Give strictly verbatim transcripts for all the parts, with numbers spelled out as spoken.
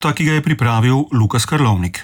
ta, ki ga je pripravil Lukas Karlovnik.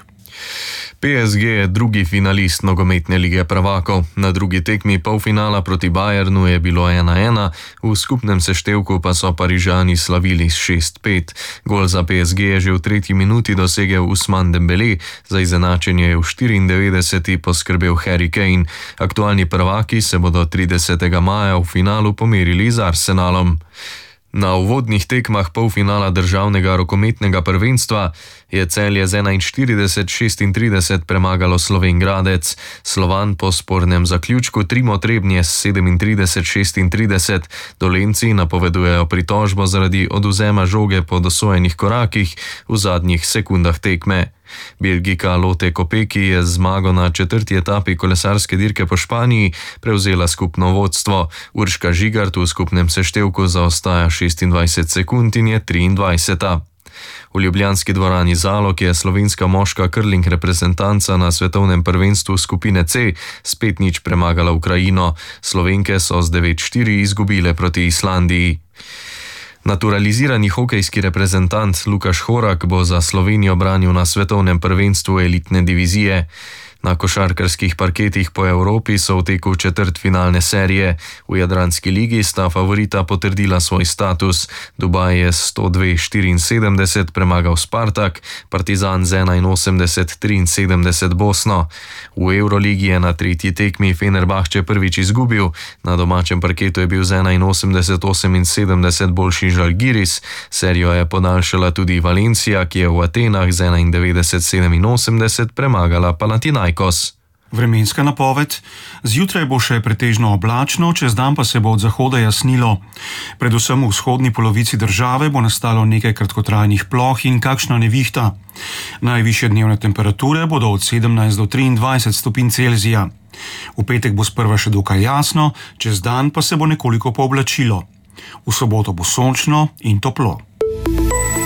P S G je drugi finalist nogometne lige prvakov. Na drugi tekmi polfinala proti Bayernu je bilo ena ena, v skupnem seštevku pa so Parižani slavili s šest pet. Gol za P S G je že v tretji minuti dosegel Ousmane Dembélé, za izenačenje je v štiriindevetdeseti poskrbel Harry Kane. Aktualni prvaki se bodo tridesetega maja v finalu pomerili z Arsenalom. Na uvodnih tekmah polfinala državnega rokometnega prvenstva je Celje z enainštirideset šestintrideset premagalo Slovenj Gradec. Slovan po spornem zaključku Trimo Trebnje s sedemintrideset šestintrideset. Dolenjci napovedujejo pritožbo zaradi odvzema žoge po dosojenih korakih v zadnjih sekundah tekme. Belgijka Lotte Kopecky je z zmago na četrti etapi kolesarske dirke po Španiji prevzela skupno vodstvo. Urška Žigart v skupnem seštevku zaostaja šestindvajset sekund in je triindvajseta. V ljubljanski dvorani Zalog je slovenska moška curling reprezentanca na svetovnem prvenstvu skupine C spet nič premagala Ukrajino. Slovenke so z devet štiri izgubile proti Islandiji. Naturalizirani hokejski reprezentant Lukaš Horak bo za Slovenijo branil na svetovnem prvenstvu elitne divizije. Na košarkarskih parketih po Evropi so v teku četrtfinalne serije. V Jadranski ligi sta favorita potrdila svoj status. Dubaj je sto dve štiriinsedemdeset premagal Spartak, Partizan z enainosemdeset triinsedemdeset Bosno. V Evroligi je na tretji tekmi Fenerbahče prvič izgubil, na domačem parketu je bil z enainosemdeset oseminsedemdeset boljši Žalgiris. Serijo je podaljšala tudi Valencia, ki je v Atenah z enaindevetdeset sedeminosemdeset premagala Panathinaikos. Vremenska napoved. Zjutraj bo še pretežno oblačno, čez dan pa se bo od zahoda jasnilo. Predvsem v vzhodni polovici države bo nastalo nekaj kratkotrajnih ploh in kakšna nevihta. Najvišje dnevne temperature bodo od sedemnajst do triindvajset stopinj Celzija. V petek bo sprva še dokaj jasno, čez dan pa se bo nekoliko pooblačilo. V soboto bo sončno in toplo.